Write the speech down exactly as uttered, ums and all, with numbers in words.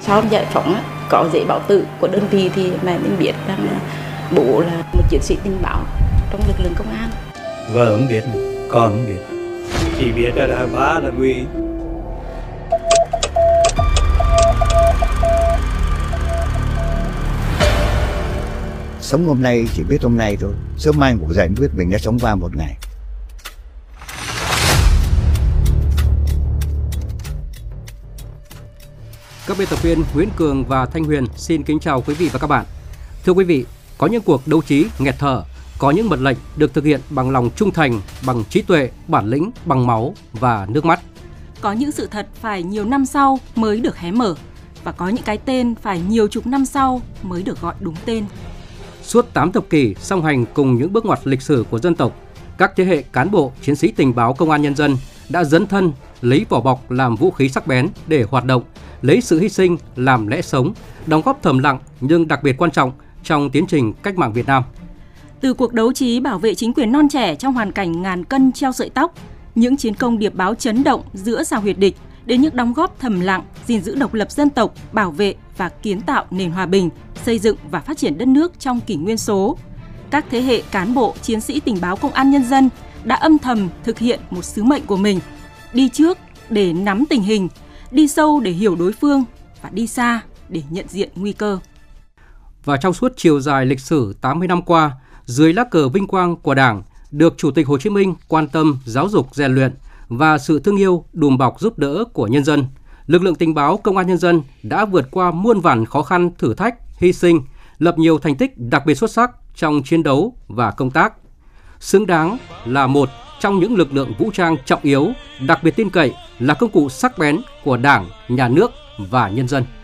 sau giải phóng có giấy báo tử của đơn vị thì mẹ mình biết rằng bố là một chiến sĩ tình báo trong lực lượng công an. Vợ không biết, con không biết, chỉ biết là ba là Nguy. Sống hôm nay chỉ biết hôm nay thôi, sớm mai ngủ dậy biết mình đã sống qua một ngày. Các biên tập viên Nguyễn Cường và Thanh Huyền xin kính chào quý vị và các bạn. Thưa quý vị, có những cuộc đấu trí nghẹt thở, có những mệnh lệnh được thực hiện bằng lòng trung thành, bằng trí tuệ, bản lĩnh, bằng máu và nước mắt. Có những sự thật phải nhiều năm sau mới được hé mở, và có những cái tên phải nhiều chục năm sau mới được gọi đúng tên. Suốt tám thập kỷ song hành cùng những bước ngoặt lịch sử của dân tộc, các thế hệ cán bộ, chiến sĩ tình báo công an nhân dân đã dấn thân, lấy vỏ bọc làm vũ khí sắc bén để hoạt động, lấy sự hy sinh làm lẽ sống, đóng góp thầm lặng nhưng đặc biệt quan trọng trong tiến trình cách mạng Việt Nam. Từ cuộc đấu trí bảo vệ chính quyền non trẻ trong hoàn cảnh ngàn cân treo sợi tóc, những chiến công điệp báo chấn động giữa sao huyệt địch, đến những đóng góp thầm lặng gìn giữ độc lập dân tộc, bảo vệ và kiến tạo nền hòa bình, xây dựng và phát triển đất nước trong kỷ nguyên số, các thế hệ cán bộ, chiến sĩ tình báo công an nhân dân đã âm thầm thực hiện một sứ mệnh của mình: đi trước để nắm tình hình, đi sâu để hiểu đối phương và đi xa để nhận diện nguy cơ. Và trong suốt chiều dài lịch sử tám mươi năm qua, dưới lá cờ vinh quang của Đảng, được Chủ tịch Hồ Chí Minh quan tâm, giáo dục, rèn luyện và sự thương yêu, đùm bọc giúp đỡ của nhân dân, lực lượng tình báo công an nhân dân đã vượt qua muôn vàn khó khăn, thử thách, hy sinh, lập nhiều thành tích đặc biệt xuất sắc trong chiến đấu và công tác, xứng đáng là một trong những lực lượng vũ trang trọng yếu, đặc biệt tin cậy, là công cụ sắc bén của Đảng, Nhà nước và nhân dân.